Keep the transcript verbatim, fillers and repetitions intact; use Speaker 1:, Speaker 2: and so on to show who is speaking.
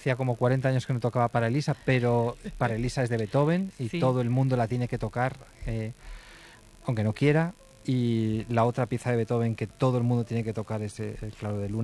Speaker 1: hacía como cuarenta años que no tocaba para Elisa, pero para Elisa es de Beethoven y
Speaker 2: Sí.
Speaker 1: todo el mundo la tiene que tocar, eh, aunque no quiera. Y la otra pieza de Beethoven que todo el mundo tiene que tocar es el Claro de Luna.